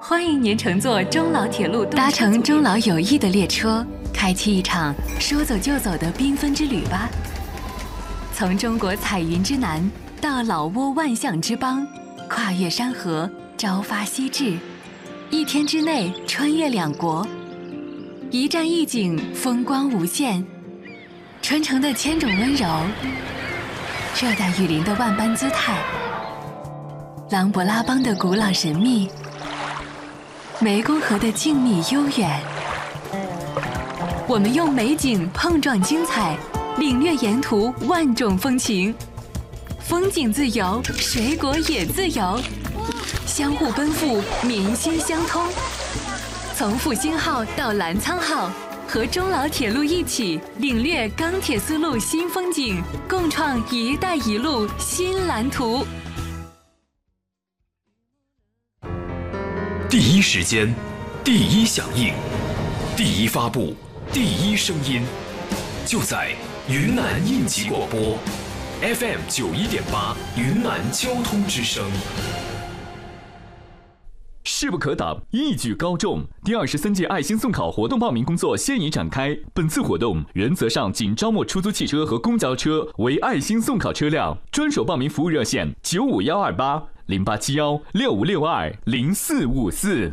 欢迎您乘坐中老铁路，搭乘中老友谊的列车，开启一场说走就走的缤纷之旅吧。从中国彩云之南到老挝万象之邦，跨越山河，朝发夕至，一天之内穿越两国，一站一景，风光无限。春城的千种温柔，热带雨林的万般姿态，琅勃拉邦的古老神秘，湄公河的静谧悠远。我们用美景碰撞精彩，领略沿途万种风情。风景自由，水果也自由，相互奔赴，民心相通。从复兴号到澜沧号，和中老铁路一起领略钢铁丝路新风景，共创“一带一路”新蓝图。 第一时间，第一响应，第一发布，第一声音，就在云南应急广播 FM 91.8云南交通之声。 势不可挡，一举高中。第23届爱心送考活动报名工作现已展开。本次活动原则上仅招募出租汽车和公交车为爱心送考车辆，专属报名服务热线95128-087165620454。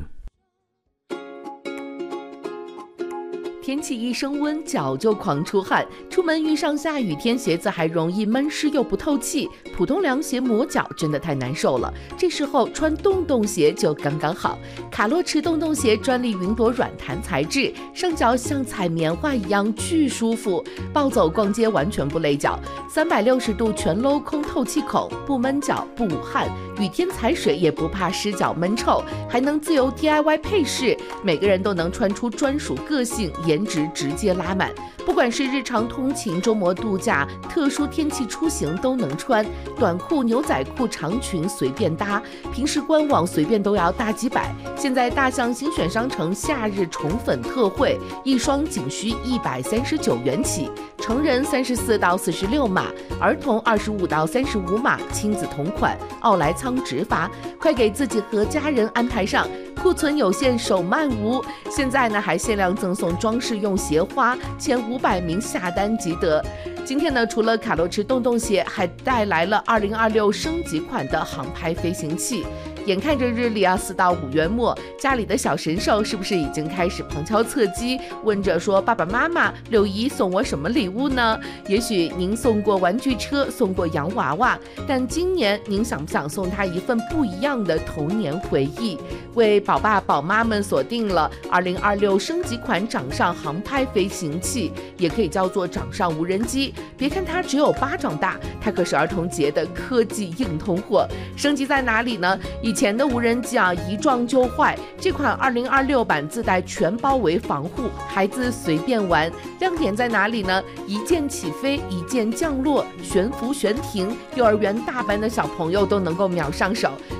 天气一升温，脚就狂出汗，出门遇上下雨天，鞋子还容易闷湿又不透气，普通凉鞋磨脚真的太难受了。这时候穿洞洞鞋就刚刚好。卡洛驰洞洞鞋专利云朵软弹材质，上脚像踩棉花一样巨舒服，暴走逛街完全不累脚，360度全镂空透气孔，不闷脚不捂汗，雨天踩水也不怕湿脚闷臭，还能自由 DIY 配饰，每个人都能穿出专属个性，颜值直接拉满。不管是日常通勤、周末度假、特殊天气出行都能穿，短裤、牛仔裤、长裙随便搭，平时官网随便都要大几百。现在大象新选商城夏日宠粉特惠，一双仅需139元起，成人34到46码，儿童25到35码，亲子同款，奥莱仓直发，快给自己和家人安排上。库存有限，手慢无。现在呢，还限量赠送装饰用鞋花，前500名下单即得。今天呢，除了卡洛驰洞洞鞋，还带来了2026升级款的航拍飞行器。眼看着日历啊，4到5月末，家里的小神兽是不是已经开始旁敲侧击，问着说爸爸妈妈，6姨送我什么礼物呢？也许您送过玩具车，送过洋娃娃，但今年您想不想送他一份不一样的童年回忆？为宝爸宝妈们锁定了2026升级款掌上航拍飞行器，也可以叫做掌上无人机。别看它只有巴掌大，它可是儿童节的科技硬通货。升级在哪里呢？以前的无人机啊，一撞就坏，这款2026版自带全包围防护，孩子随便玩。亮点在哪里呢？一键起飞，一键降落，悬浮悬停，幼儿园大班的小朋友都能够秒上手。